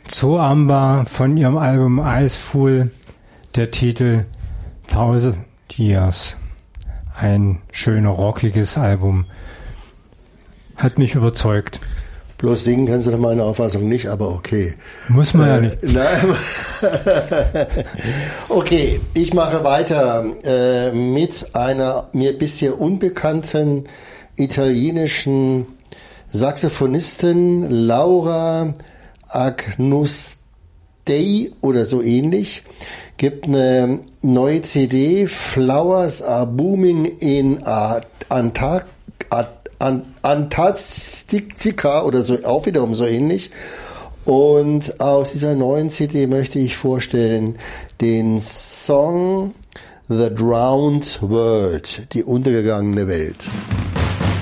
Zoo Amber von ihrem Album Iceful, der Titel 1000 Years. Ein schöner, rockiges Album. Hat mich überzeugt. Bloß singen kannst du nach meiner Auffassung nicht, aber okay. Muss man ja nicht. Okay, ich mache weiter mit einer mir bisher unbekannten italienischen Saxophonistin, Laura Agnostei oder so ähnlich. Gibt eine neue CD, Flowers are Booming in Antarktika oder so, auch wiederum so ähnlich. Und aus dieser neuen CD möchte ich vorstellen den Song The Drowned World, die untergegangene Welt.